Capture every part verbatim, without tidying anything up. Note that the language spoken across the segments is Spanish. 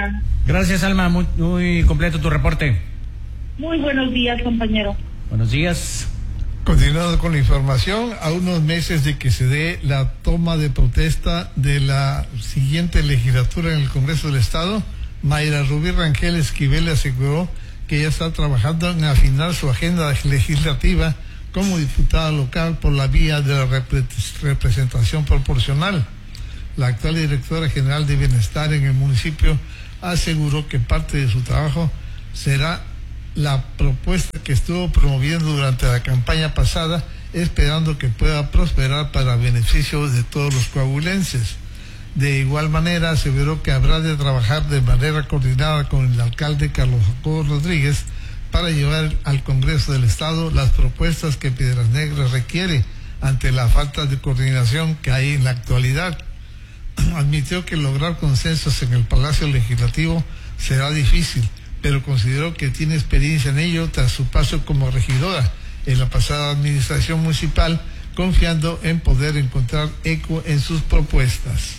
día. Gracias, Alma, muy, muy completo tu reporte. Muy buenos días, compañero. Buenos días. Continuando con la información, a unos meses de que se dé la toma de protesta de la siguiente legislatura en el Congreso del Estado, Mayra Rubí Rangel Esquivel aseguró que ella está trabajando en afinar su agenda legislativa como diputada local por la vía de la repre- representación proporcional. La actual directora general de Bienestar en el municipio aseguró que parte de su trabajo será la propuesta que estuvo promoviendo durante la campaña pasada, esperando que pueda prosperar para beneficio de todos los coahuilenses. De igual manera, aseveró que habrá de trabajar de manera coordinada con el alcalde Carlos Jacobo Rodríguez para llevar al Congreso del Estado las propuestas que Piedras Negras requiere ante la falta de coordinación que hay en la actualidad. Admitió que lograr consensos en el Palacio Legislativo será difícil, pero consideró que tiene experiencia en ello tras su paso como regidora en la pasada administración municipal, confiando en poder encontrar eco en sus propuestas.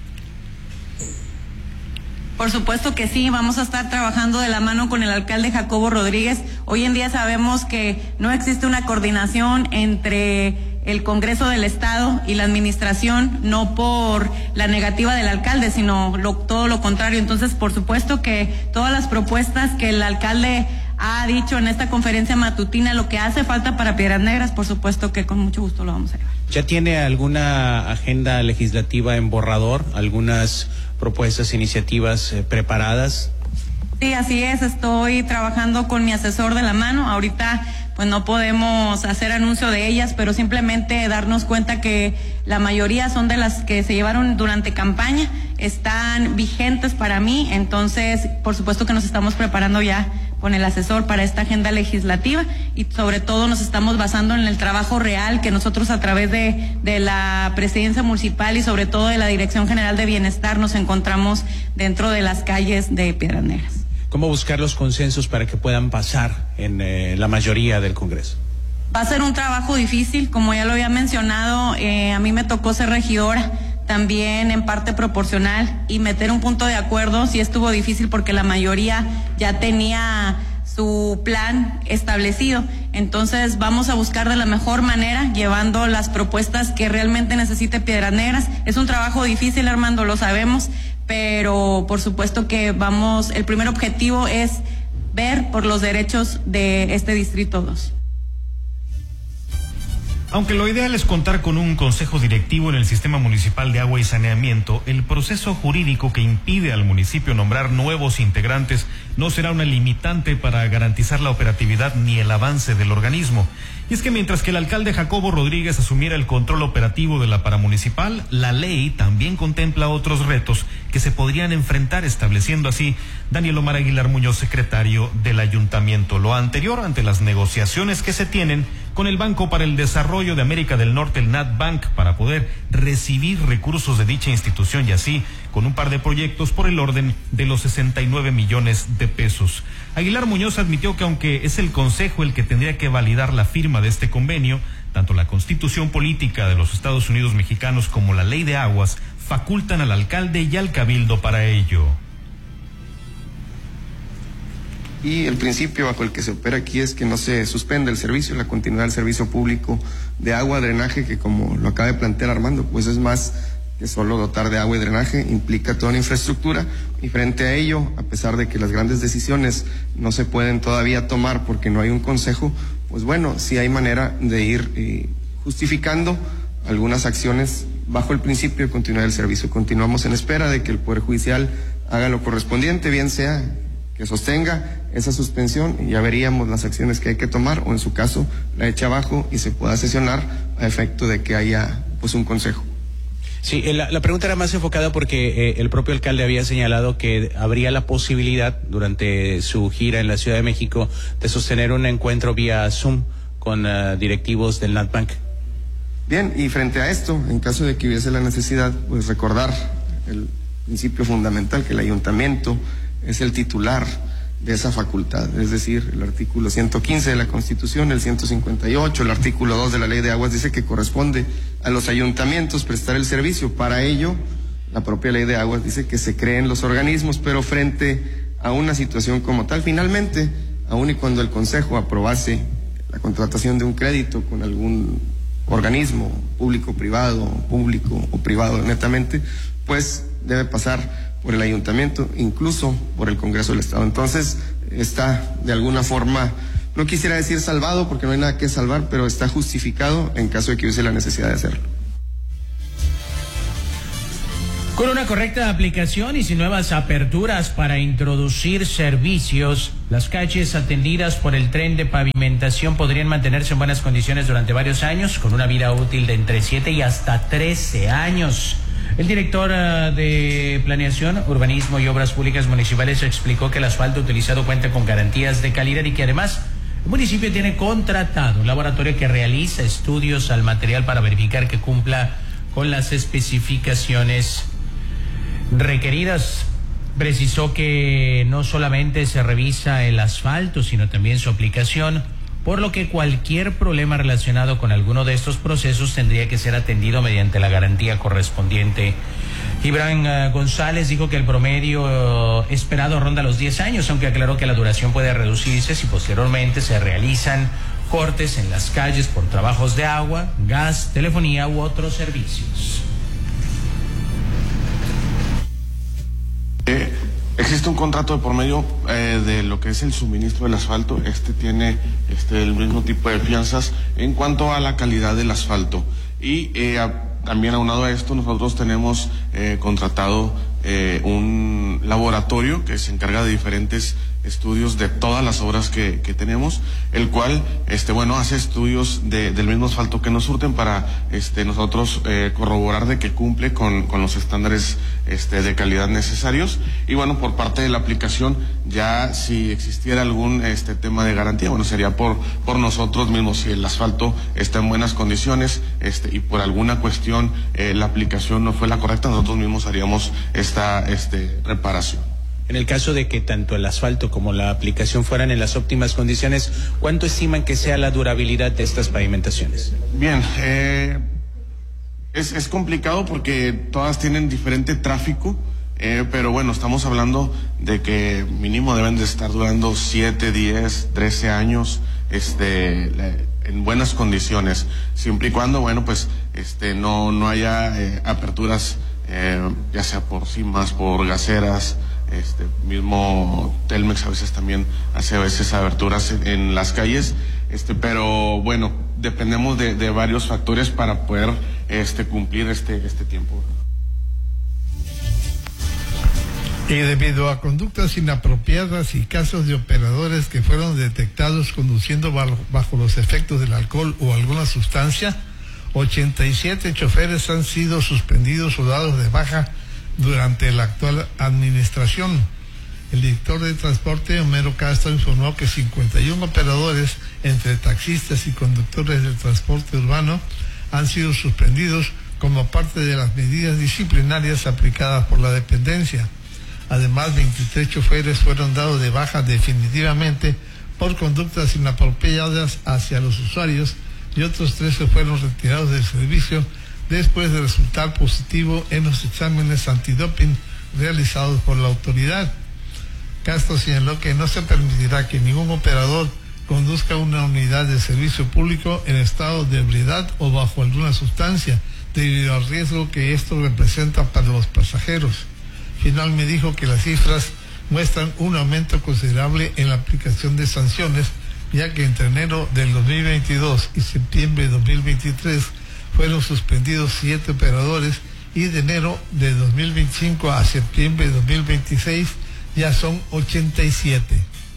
Por supuesto que sí, vamos a estar trabajando de la mano con el alcalde Jacobo Rodríguez. Hoy en día sabemos que no existe una coordinación entre el Congreso del Estado y la administración, no por la negativa del alcalde, sino lo, todo lo contrario. Entonces, por supuesto que todas las propuestas que el alcalde ha dicho en esta conferencia matutina, lo que hace falta para Piedras Negras, por supuesto que con mucho gusto lo vamos a llevar. ¿Ya tiene alguna agenda legislativa en borrador, algunas propuestas, iniciativas eh, preparadas? Sí, así es, estoy trabajando con mi asesor de la mano. Ahorita pues no podemos hacer anuncio de ellas, pero simplemente darnos cuenta que la mayoría son de las que se llevaron durante campaña, están vigentes para mí, entonces por supuesto que nos estamos preparando ya con el asesor para esta agenda legislativa y sobre todo nos estamos basando en el trabajo real que nosotros a través de, de la presidencia municipal y sobre todo de la Dirección General de Bienestar nos encontramos dentro de las calles de Piedras Negras. ¿Cómo buscar los consensos para que puedan pasar en eh, la mayoría del Congreso? Va a ser un trabajo difícil, como ya lo había mencionado, eh, a mí me tocó ser regidora, también en parte proporcional, y meter un punto de acuerdo sí estuvo difícil porque la mayoría ya tenía su plan establecido. Entonces vamos a buscar de la mejor manera, llevando las propuestas que realmente necesite Piedras Negras. Es un trabajo difícil, Armando, lo sabemos, pero por supuesto que vamos, el primer objetivo es ver por los derechos de este Distrito dos. Aunque lo ideal es contar con un consejo directivo en el Sistema Municipal de Agua y Saneamiento, el proceso jurídico que impide al municipio nombrar nuevos integrantes no será una limitante para garantizar la operatividad ni el avance del organismo. Y es que mientras que el alcalde Jacobo Rodríguez asumiera el control operativo de la paramunicipal, la ley también contempla otros retos que se podrían enfrentar, estableciendo así Daniel Omar Aguilar Muñoz, secretario del ayuntamiento. Lo anterior ante las negociaciones que se tienen con el Banco para el Desarrollo de América del Norte, el NatBank, para poder recibir recursos de dicha institución y así con un par de proyectos por el orden de los sesenta y nueve millones de pesos. Aguilar Muñoz admitió que aunque es el Consejo el que tendría que validar la firma de este convenio, tanto la Constitución Política de los Estados Unidos Mexicanos como la Ley de Aguas facultan al alcalde y al cabildo para ello. Y el principio bajo el que se opera aquí es que no se suspende el servicio, la continuidad del servicio público de agua, drenaje, que como lo acaba de plantear Armando, pues es más que solo dotar de agua y drenaje, implica toda una infraestructura, y frente a ello, a pesar de que las grandes decisiones no se pueden todavía tomar porque no hay un consejo, pues bueno, sí hay manera de ir eh, justificando algunas acciones bajo el principio de continuidad del servicio. Continuamos en espera de que el Poder Judicial haga lo correspondiente, bien sea que sostenga esa suspensión y ya veríamos las acciones que hay que tomar, o en su caso la eche abajo y se pueda sesionar a efecto de que haya pues un consejo. Sí, la, la pregunta era más enfocada porque eh, el propio alcalde había señalado que habría la posibilidad durante su gira en la Ciudad de México de sostener un encuentro vía Zoom con uh, directivos del NatBank. Bien, y frente a esto, en caso de que hubiese la necesidad, pues recordar el principio fundamental que el ayuntamiento es el titular de esa facultad, es decir, el artículo ciento quince de la Constitución, el ciento cincuenta y ocho, el artículo dos de la Ley de Aguas dice que corresponde a los ayuntamientos prestar el servicio. Para ello, la propia ley de aguas dice que se creen los organismos, pero frente a una situación como tal, finalmente, aun y cuando el Consejo aprobase la contratación de un crédito con algún organismo público, privado, público o privado netamente, pues debe pasar por el ayuntamiento, incluso por el Congreso del Estado. Entonces, está de alguna forma, no quisiera decir salvado porque no hay nada que salvar, pero está justificado en caso de que hubiese la necesidad de hacerlo. Con una correcta aplicación y sin nuevas aperturas para introducir servicios, las calles atendidas por el tren de pavimentación podrían mantenerse en buenas condiciones durante varios años, con una vida útil de entre siete y hasta trece años. El director uh, de Planeación, Urbanismo y Obras Públicas Municipales explicó que el asfalto utilizado cuenta con garantías de calidad y que además el municipio tiene contratado un laboratorio que realiza estudios al material para verificar que cumpla con las especificaciones requeridas. Precisó que no solamente se revisa el asfalto, sino también su aplicación, por lo que cualquier problema relacionado con alguno de estos procesos tendría que ser atendido mediante la garantía correspondiente. Gibran uh, González dijo que el promedio uh, esperado ronda los diez años, aunque aclaró que la duración puede reducirse si posteriormente se realizan cortes en las calles por trabajos de agua, gas, telefonía u otros servicios. Eh, existe un contrato de por medio eh, de lo que es el suministro del asfalto. Este tiene este, el mismo tipo de fianzas en cuanto a la calidad del asfalto. Y eh, a, también aunado a esto, nosotros tenemos eh, contratado eh, un laboratorio que se encarga de diferentes estudios de todas las obras que, que tenemos, el cual, este, bueno, hace estudios de, del mismo asfalto que nos surten para, este, nosotros eh, corroborar de que cumple con, con los estándares, este, de calidad necesarios. Y bueno, por parte de la aplicación, ya si existiera algún, este, tema de garantía, bueno, sería por, por nosotros mismos. Si el asfalto está en buenas condiciones, este, y por alguna cuestión eh, la aplicación no fue la correcta, nosotros mismos haríamos esta, este, reparación. En el caso de que tanto el asfalto como la aplicación fueran en las óptimas condiciones, ¿cuánto estiman que sea la durabilidad de estas pavimentaciones? Bien, eh, es, es complicado porque todas tienen diferente tráfico, eh, pero bueno, estamos hablando de que mínimo deben de estar durando siete, diez, trece años, este, en buenas condiciones, siempre y cuando, bueno, pues, este, no, no haya eh, aperturas, eh, ya sea por cimas, por gaseras. Este mismo Telmex a veces también hace a veces aberturas en, en las calles, este, pero bueno, dependemos de, de varios factores para poder este, cumplir este, este tiempo. Y debido a conductas inapropiadas y casos de operadores que fueron detectados conduciendo bajo, bajo los efectos del alcohol o alguna sustancia, ochenta y siete choferes han sido suspendidos o dados de baja durante la actual administración. El director de transporte, Homero Castro, informó que cincuenta y uno operadores, entre taxistas y conductores del transporte urbano, han sido suspendidos como parte de las medidas disciplinarias aplicadas por la dependencia. Además, veintitrés choferes fueron dados de baja definitivamente por conductas inapropiadas hacia los usuarios y otros trece fueron retirados del servicio después de resultar positivo en los exámenes antidoping realizados por la autoridad. Castro señaló que no se permitirá que ningún operador conduzca una unidad de servicio público en estado de ebriedad o bajo alguna sustancia, debido al riesgo que esto representa para los pasajeros. Finalmente dijo que las cifras muestran un aumento considerable en la aplicación de sanciones, ya que entre enero del dos mil veintidós y septiembre de dos mil veintitrés fueron suspendidos siete operadores y de enero de dos mil veinticinco a septiembre de dos mil veintiséis ya son ochenta y siete.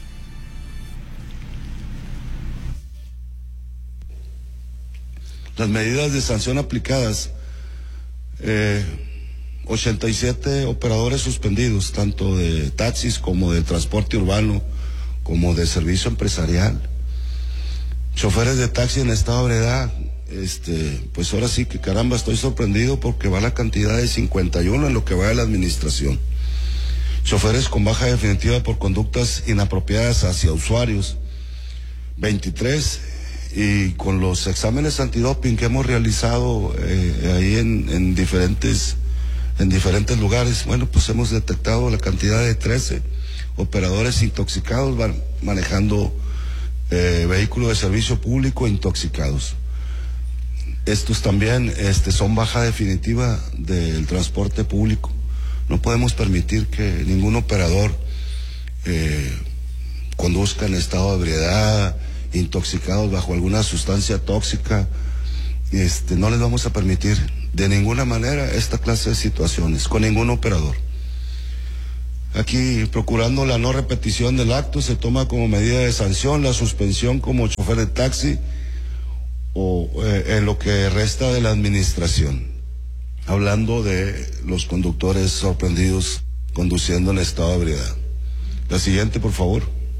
Las medidas de sanción aplicadas, eh, ochenta y siete operadores suspendidos, tanto de taxis como de transporte urbano, como de servicio empresarial. Choferes de taxi en estado de ebriedad. Este, pues ahora sí que caramba, estoy sorprendido porque va la cantidad de cincuenta y uno en lo que va de la administración. Choferes con baja definitiva por conductas inapropiadas hacia usuarios, veintitrés, y con los exámenes antidoping que hemos realizado eh, ahí en, en diferentes en diferentes lugares. Bueno, pues hemos detectado la cantidad de trece operadores intoxicados van manejando eh, vehículos de servicio público intoxicados. Estos también este, son baja definitiva del transporte público. No podemos permitir que ningún operador eh, conduzca en estado de ebriedad, intoxicados bajo alguna sustancia tóxica. Este, no les vamos a permitir de ninguna manera esta clase de situaciones, con ningún operador. Aquí, procurando la no repetición del acto, se toma como medida de sanción la suspensión como chofer de taxi o eh, en lo que resta de la administración. Hablando de los conductores sorprendidos conduciendo en estado de ebriedad. La siguiente, por favor.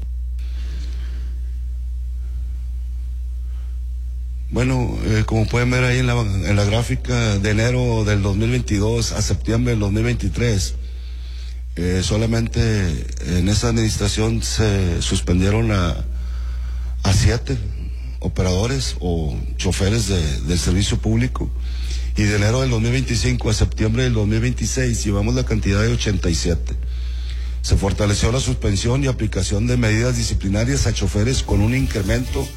Bueno, eh, como pueden ver ahí en la, en la gráfica, de enero del dos mil veintidós a septiembre del dos mil veintitrés, eh, solamente en esa administración se suspendieron a, a siete operadores o choferes de, del servicio público, y de enero del dos mil veinticinco a septiembre del dos mil veintiséis llevamos la cantidad de ochenta y siete. Se fortaleció la suspensión y aplicación de medidas disciplinarias a choferes con un incremento.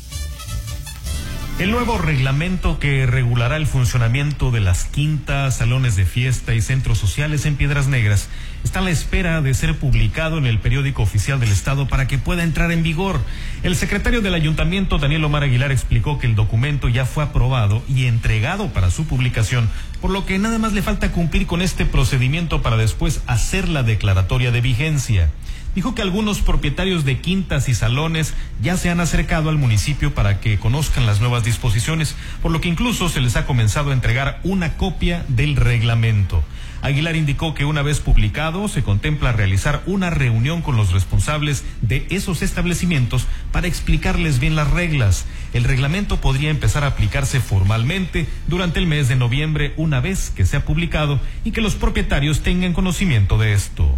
El nuevo reglamento que regulará el funcionamiento de las quintas, salones de fiesta y centros sociales en Piedras Negras está a la espera de ser publicado en el periódico oficial del Estado para que pueda entrar en vigor. El secretario del Ayuntamiento, Daniel Omar Aguilar, explicó que el documento ya fue aprobado y entregado para su publicación, por lo que nada más le falta cumplir con este procedimiento para después hacer la declaratoria de vigencia. Dijo que algunos propietarios de quintas y salones ya se han acercado al municipio para que conozcan las nuevas disposiciones, por lo que incluso se les ha comenzado a entregar una copia del reglamento. Aguilar indicó que una vez publicado se contempla realizar una reunión con los responsables de esos establecimientos para explicarles bien las reglas. El reglamento podría empezar a aplicarse formalmente durante el mes de noviembre una vez que sea publicado y que los propietarios tengan conocimiento de esto.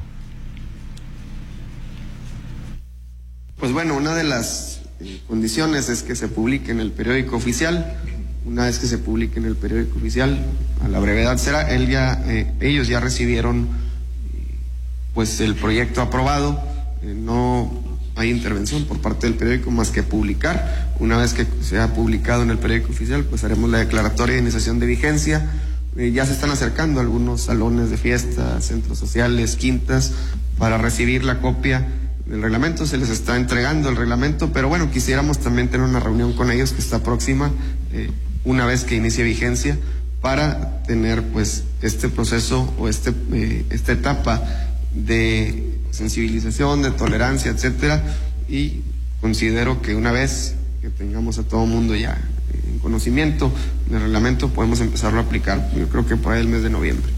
Pues bueno, una de las eh, condiciones es que se publique en el periódico oficial. Una vez que se publique en el periódico oficial, a la brevedad será, él ya, eh, ellos ya recibieron eh, pues el proyecto aprobado. Eh, no hay intervención por parte del periódico más que publicar. Una vez que sea publicado en el periódico oficial, pues haremos la declaratoria de iniciación de vigencia. Eh, ya se están acercando algunos salones de fiesta, centros sociales, quintas, para recibir la copia del reglamento. Se les está entregando el reglamento, pero bueno, quisiéramos también tener una reunión con ellos que está próxima, eh, una vez que inicie vigencia, para tener pues este proceso o este eh, esta etapa de sensibilización, de tolerancia, etcétera, y considero que una vez que tengamos a todo el mundo ya en conocimiento del reglamento, podemos empezarlo a aplicar, yo creo que por ahí el mes de noviembre.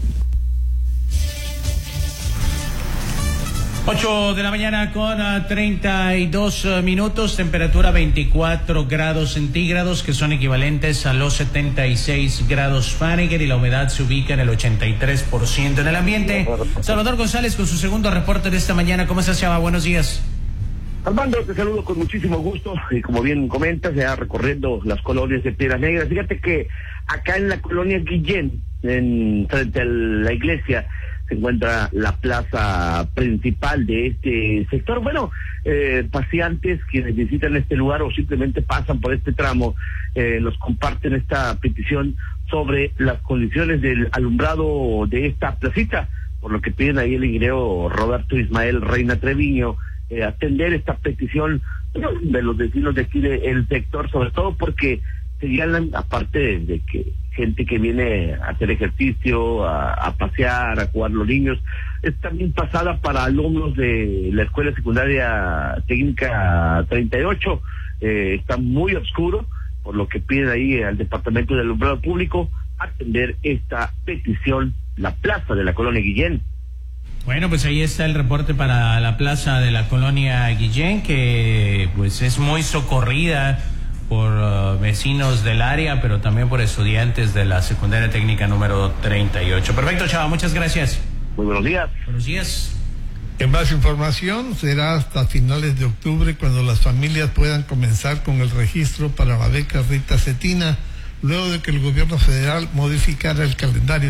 ocho de la mañana con uh, treinta y dos uh, minutos, temperatura veinticuatro grados centígrados, que son equivalentes a los setenta y seis grados Fahrenheit, y la humedad se ubica en el ochenta y tres por ciento en el ambiente. Salvador González con su segundo reporte de esta mañana. ¿Cómo estás, Chava? Buenos días. Armando, te saludo con muchísimo gusto, y como bien comentas, ya recorriendo las colonias de Piedras Negras. Fíjate que acá en la colonia Guillén, en, frente a la iglesia, se encuentra la plaza principal de este sector. Bueno, eh, paseantes quienes visitan este lugar o simplemente pasan por este tramo, eh, nos comparten esta petición sobre las condiciones del alumbrado de esta placita, por lo que piden ahí el ingeniero Roberto Ismael Reina Treviño eh, atender esta petición de los vecinos de aquí del sector, sobre todo porque señalan, aparte de, de que gente que viene a hacer ejercicio, a, a pasear, a jugar los niños, es también pasada para alumnos de la Escuela Secundaria Técnica treinta y ocho, eh, está muy oscuro, por lo que piden ahí al Departamento de Alumbrado Público atender esta petición, la plaza de la colonia Guillén. Bueno, pues ahí está el reporte para la plaza de la colonia Guillén, que pues es muy socorrida por uh, vecinos del área, pero también por estudiantes de la secundaria técnica número treinta y ocho. Perfecto, Chava, muchas gracias. Muy buenos días. Buenos días. En más información, será hasta finales de octubre cuando las familias puedan comenzar con el registro para la beca Rita Cetina, luego de que el gobierno federal modificara el calendario que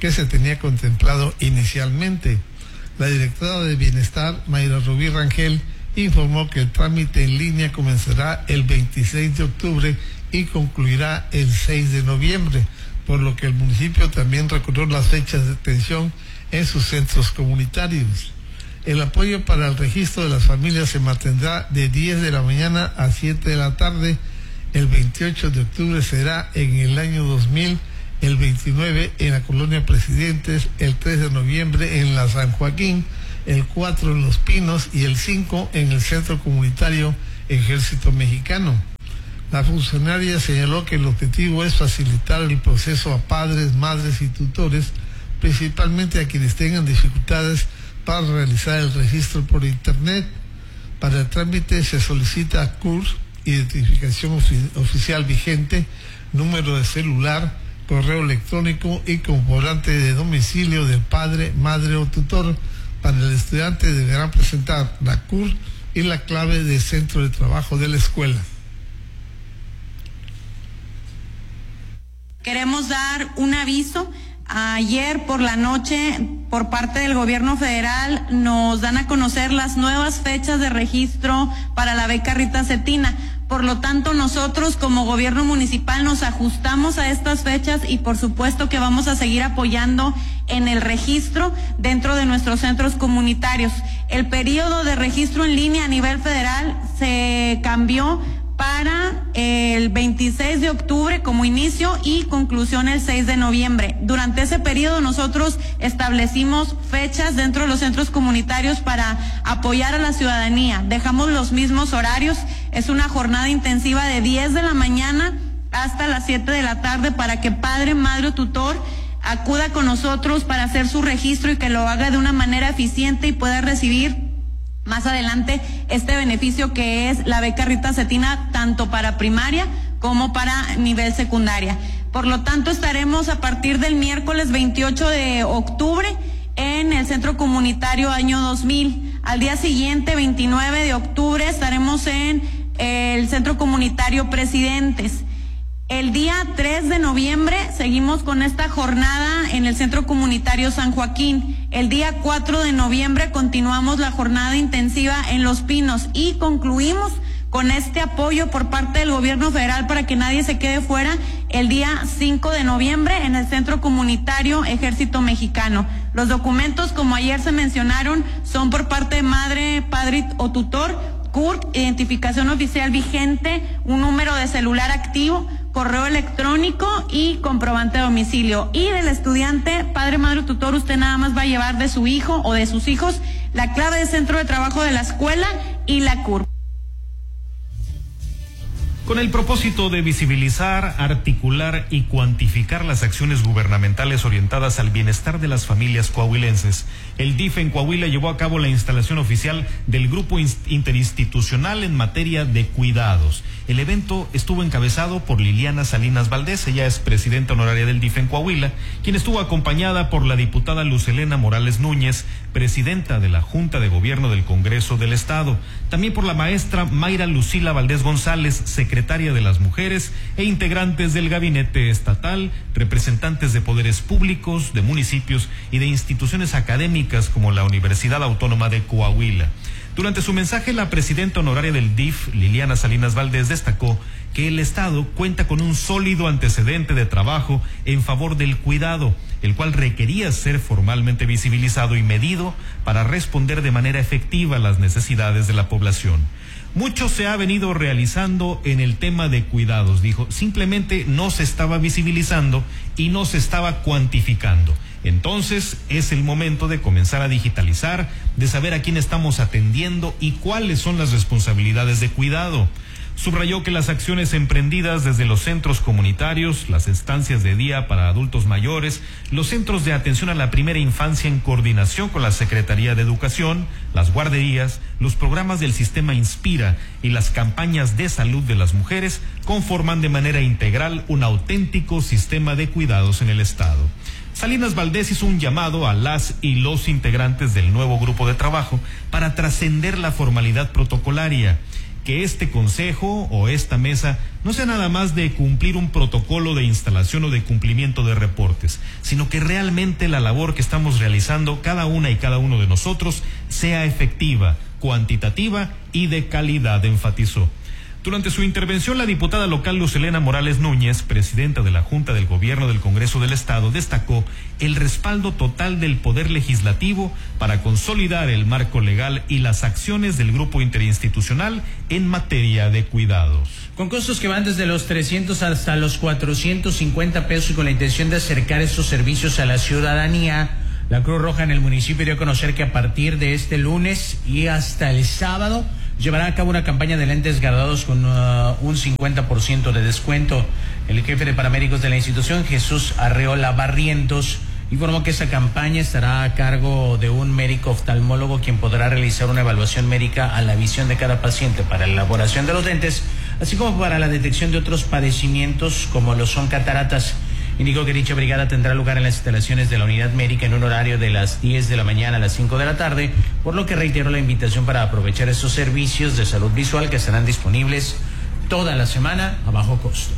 que se tenía contemplado inicialmente. La directora de Bienestar, Mayra Rubí Rangel, informó que el trámite en línea comenzará el veintiséis de octubre y concluirá el seis de noviembre, por lo que el municipio también recordó las fechas de atención en sus centros comunitarios. El apoyo para el registro de las familias se mantendrá de diez de la mañana a siete de la tarde. El veintiocho de octubre será en el año dos mil, el veintinueve en la Colonia Presidentes, el tres de noviembre en la San Joaquín, el cuatro en Los Pinos y el cinco en el Centro Comunitario Ejército Mexicano. La funcionaria señaló que el objetivo es facilitar el proceso a padres, madres y tutores, principalmente a quienes tengan dificultades para realizar el registro por Internet. Para el trámite se solicita C U R, identificación ofi- oficial vigente, número de celular, correo electrónico y comprobante de domicilio del padre, madre o tutor. Para el estudiante deberán presentar la C U R y la clave del centro de trabajo de la escuela. Queremos dar un aviso. Ayer por la noche, por parte del gobierno federal, nos dan a conocer las nuevas fechas de registro para la beca Rita Cetina. Por lo tanto, nosotros como gobierno municipal nos ajustamos a estas fechas y por supuesto que vamos a seguir apoyando en el registro dentro de nuestros centros comunitarios. El periodo de registro en línea a nivel federal se cambió para el veintiséis de octubre como inicio y conclusión el seis de noviembre. Durante ese periodo nosotros establecimos fechas dentro de los centros comunitarios para apoyar a la ciudadanía. Dejamos los mismos horarios, es una jornada intensiva de diez de la mañana hasta las siete de la tarde para que padre, madre o tutor acuda con nosotros para hacer su registro y que lo haga de una manera eficiente y pueda recibir más adelante este beneficio que es la beca Rita Cetina tanto para primaria como para nivel secundaria. Por lo tanto, estaremos a partir del miércoles veintiocho de octubre en el Centro Comunitario Año dos mil. Al día siguiente, veintinueve de octubre, estaremos en el Centro Comunitario Presidentes. El día tres de noviembre seguimos con esta jornada en el Centro Comunitario San Joaquín. El día cuatro de noviembre continuamos la jornada intensiva en Los Pinos y concluimos con este apoyo por parte del gobierno federal para que nadie se quede fuera el día cinco de noviembre en el Centro Comunitario Ejército Mexicano. Los documentos, como ayer se mencionaron, son por parte de madre, padre o tutor, C U R, identificación oficial vigente, un número de celular activo, correo electrónico y comprobante de domicilio. Y del estudiante, padre, madre o tutor, usted nada más va a llevar de su hijo o de sus hijos la clave de centro de trabajo de la escuela y la C U R. Con el propósito de visibilizar, articular y cuantificar las acciones gubernamentales orientadas al bienestar de las familias coahuilenses, el D I F en Coahuila llevó a cabo la instalación oficial del Grupo Interinstitucional en materia de cuidados. El evento estuvo encabezado por Liliana Salinas Valdés, ella es presidenta honoraria del D I F en Coahuila, quien estuvo acompañada por la diputada Lucelena Morales Núñez, presidenta de la Junta de Gobierno del Congreso del Estado, también por la maestra Mayra Lucila Valdés González, secretaria secretaria de las Mujeres e integrantes del gabinete estatal, representantes de poderes públicos, de municipios y de instituciones académicas como la Universidad Autónoma de Coahuila. Durante su mensaje, la presidenta honoraria del D I F, Liliana Salinas Valdés, destacó que el Estado cuenta con un sólido antecedente de trabajo en favor del cuidado, el cual requería ser formalmente visibilizado y medido para responder de manera efectiva a las necesidades de la población. Mucho se ha venido realizando en el tema de cuidados, dijo, simplemente no se estaba visibilizando y no se estaba cuantificando. Entonces es el momento de comenzar a digitalizar, de saber a quién estamos atendiendo y cuáles son las responsabilidades de cuidado. Subrayó que las acciones emprendidas desde los centros comunitarios, las estancias de día para adultos mayores, los centros de atención a la primera infancia en coordinación con la Secretaría de Educación, las guarderías, los programas del sistema Inspira y las campañas de salud de las mujeres conforman de manera integral un auténtico sistema de cuidados en el Estado. Salinas Valdés hizo un llamado a las y los integrantes del nuevo grupo de trabajo para trascender la formalidad protocolaria. que este consejo o esta mesa no sea nada más de cumplir un protocolo de instalación o de cumplimiento de reportes, sino que realmente la labor que estamos realizando cada una y cada uno de nosotros sea efectiva, cuantitativa y de calidad, enfatizó. Durante su intervención, la diputada local Luz Helena Morales Núñez, presidenta de la Junta del Gobierno del Congreso del Estado, destacó el respaldo total del Poder Legislativo para consolidar el marco legal y las acciones del Grupo Interinstitucional en materia de cuidados. Con costos que van desde los trescientos hasta los cuatrocientos cincuenta pesos y con la intención de acercar estos servicios a la ciudadanía, la Cruz Roja en el municipio dio a conocer que a partir de este lunes y hasta el sábado llevará a cabo una campaña de lentes graduados con uh, un cincuenta por ciento de descuento. El jefe de paramédicos de la institución, Jesús Arreola Barrientos, informó que esa campaña estará a cargo de un médico oftalmólogo quien podrá realizar una evaluación médica a la visión de cada paciente para la elaboración de los lentes, así como para la detección de otros padecimientos como lo son cataratas. Indicó que dicha brigada tendrá lugar en las instalaciones de la unidad médica en un horario de las diez de la mañana a las cinco de la tarde, por lo que reiteró la invitación para aprovechar estos servicios de salud visual que estarán disponibles toda la semana a bajo costo.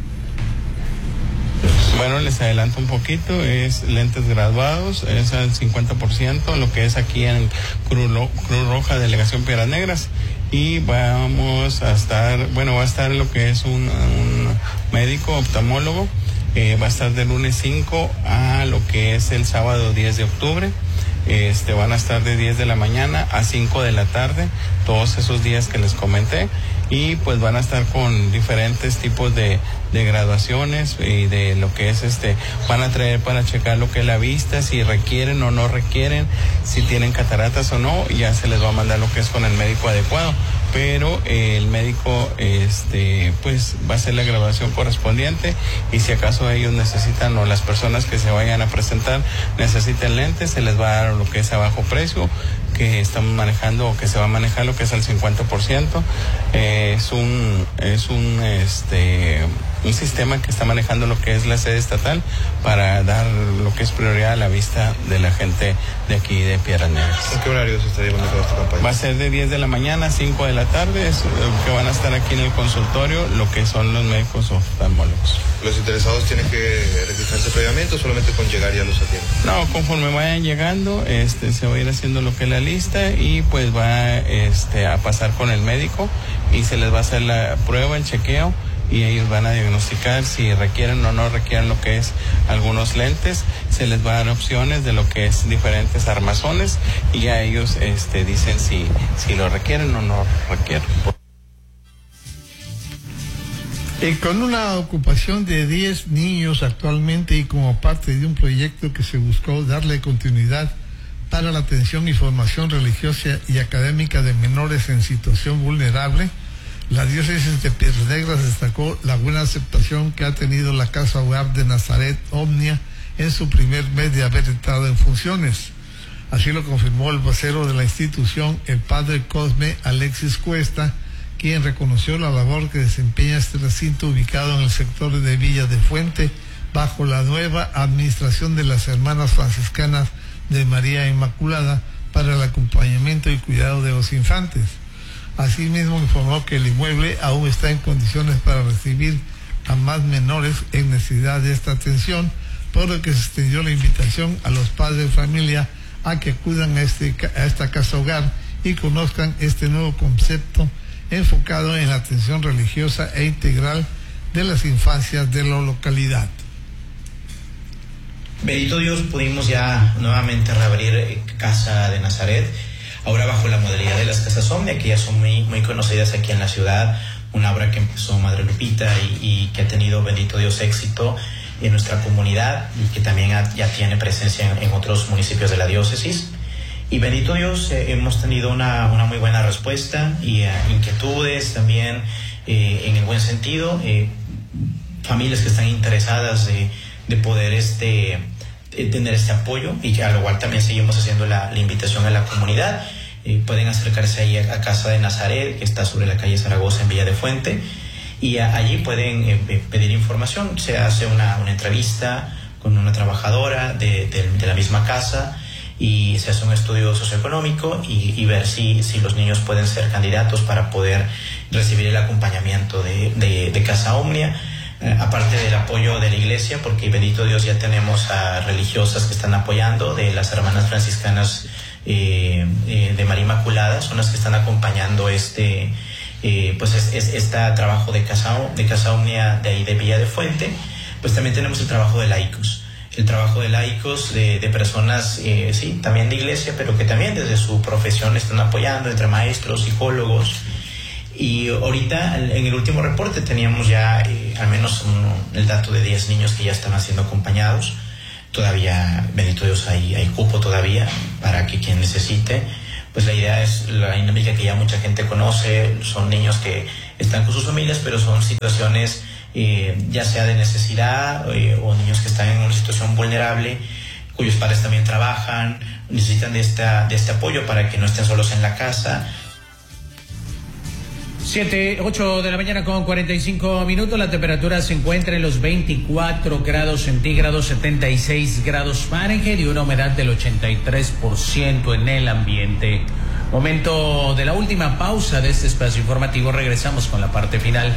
Bueno, les adelanto un poquito, es lentes graduados, es al cincuenta por ciento, lo que es aquí en Cruz, Cruz Roja, Delegación Piedras Negras, y vamos a estar, bueno, va a estar lo que es un, un médico oftalmólogo. Eh, va a estar de lunes cinco a lo que es el sábado diez de octubre. Este, van a estar de diez de la mañana a cinco de la tarde, todos esos días que les comenté, y pues van a estar con diferentes tipos de, de graduaciones y de lo que es este, van a traer para checar lo que es la vista, si requieren o no requieren, si tienen cataratas o no, ya se les va a mandar lo que es con el médico adecuado, pero eh, el médico este pues va a hacer la graduación correspondiente, y si acaso ellos necesitan o las personas que se vayan a presentar necesiten lentes, se les va a dar lo que es a bajo precio, que estamos manejando o que se va a manejar lo que es al cincuenta por ciento. Eh, es un es un este un sistema que está manejando lo que es la sede estatal para dar lo que es prioridad a la vista de la gente de aquí de Piedras Negras. ¿En qué horario se está llevando toda esta campaña? Va a ser de diez de la mañana a cinco de la tarde, es, que van a estar aquí en el consultorio lo que son los médicos oftalmólogos. ¿Los interesados tienen que registrarse previamente o solamente con llegar ya los atienden? No, conforme vayan llegando, este se va a ir haciendo lo que es la lista, y pues va este a pasar con el médico y se les va a hacer la prueba, el chequeo, y ellos van a diagnosticar si requieren o no requieren lo que es algunos lentes. Se les va a dar opciones de lo que es diferentes armazones, y ya ellos este dicen si si lo requieren o no requieren. Eh, con una ocupación de diez niños actualmente y como parte de un proyecto que se buscó darle continuidad para la atención y formación religiosa y académica de menores en situación vulnerable, la diócesis de Piedras Negras destacó la buena aceptación que ha tenido la Casa Hogar de Nazaret Omnia en su primer mes de haber entrado en funciones. Así lo confirmó el vocero de la institución, el padre Cosme Alexis Cuesta, quien reconoció la labor que desempeña este recinto ubicado en el sector de Villa de Fuente, bajo la nueva administración de las Hermanas Franciscanas de María Inmaculada para el acompañamiento y cuidado de los infantes. Asimismo informó que el inmueble aún está en condiciones para recibir a más menores en necesidad de esta atención, por lo que se extendió la invitación a los padres de familia a que acudan a, este, a esta casa hogar y conozcan este nuevo concepto enfocado en la atención religiosa e integral de las infancias de la localidad. Bendito Dios, pudimos ya nuevamente reabrir Casa de Nazaret, ahora bajo la modalidad de las casas Omnia, que ya son muy, muy conocidas aquí en la ciudad, una obra que empezó Madre Lupita y, y que ha tenido, bendito Dios, éxito en nuestra comunidad y que también ha, ya tiene presencia en, en otros municipios de la diócesis. Y bendito Dios, eh, hemos tenido una, una muy buena respuesta y uh, inquietudes también eh, en el buen sentido, eh, familias que están interesadas de, de poder este, de tener este apoyo, y que al igual también seguimos haciendo la, la invitación a la comunidad. Eh, pueden acercarse ahí a, a Casa de Nazaret, que está sobre la calle Zaragoza en Villa de Fuente, y a, allí pueden eh, pedir información. Se hace una, una entrevista con una trabajadora de, de, de la misma casa, y se hace un estudio socioeconómico y, y ver si, si los niños pueden ser candidatos para poder recibir el acompañamiento de, de, de Casa Omnia. Eh, aparte del apoyo de la iglesia, porque bendito Dios ya tenemos a religiosas que están apoyando, de las hermanas franciscanas eh, eh, de María Inmaculada, son las que están acompañando este eh, pues es, es, este trabajo de Casa, de Casa Omnia de ahí de Villa de Fuente. Pues también tenemos el trabajo de laicos, el trabajo de laicos, de, de personas, eh, sí, también de iglesia, pero que también desde su profesión están apoyando, entre maestros, psicólogos. Y ahorita, en el último reporte, teníamos ya eh, al menos un, el dato de diez niños que ya estaban siendo acompañados. Todavía, bendito Dios, hay, hay cupo todavía para que quien necesite. Pues la idea es la dinámica que ya mucha gente conoce. Son niños que están con sus familias, pero son situaciones eh, ya sea de necesidad eh, o niños que están en una situación vulnerable, cuyos padres también trabajan, necesitan de, esta, de este apoyo para que no estén solos en la casa. siete, ocho de la mañana con cuarenta y cinco minutos. La temperatura se encuentra en los veinticuatro grados centígrados, setenta y seis grados Fahrenheit y una humedad del ochenta y tres por ciento en el ambiente. Momento de la última pausa de este espacio informativo. Regresamos con la parte final.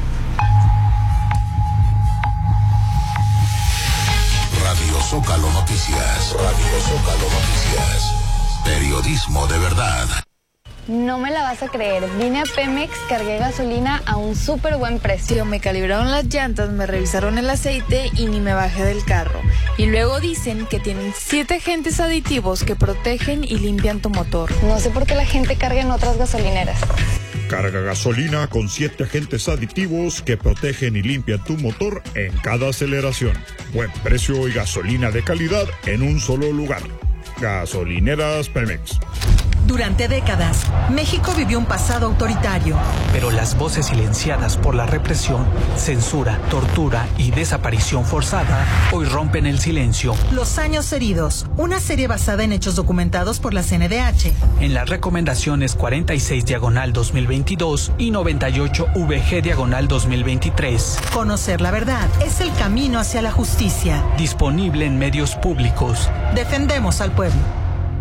Radio Zócalo Noticias. Radio Zócalo Noticias. Periodismo de verdad. No me la vas a creer, vine a Pemex, cargué gasolina a un súper buen precio. Me calibraron las llantas, me revisaron el aceite y ni me bajé del carro. Y luego dicen que tienen siete agentes aditivos que protegen y limpian tu motor. No sé por qué la gente carga en otras gasolineras. Carga gasolina con siete agentes aditivos que protegen y limpian tu motor en cada aceleración. Buen precio y gasolina de calidad en un solo lugar. Gasolineras Pemex. Durante décadas, México vivió un pasado autoritario. Pero las voces silenciadas por la represión, censura, tortura y desaparición forzada hoy rompen el silencio. Los años heridos, una serie basada en hechos documentados por la C N D H. En las recomendaciones cuarenta y seis diagonal dos mil veintidós y noventa y ocho V G diagonal dos mil veintitrés. Conocer la verdad es el camino hacia la justicia. Disponible en medios públicos. Defendemos al pueblo.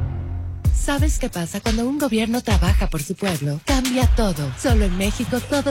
¿Sabes qué pasa cuando un gobierno trabaja por su pueblo? Cambia todo. Solo en México todo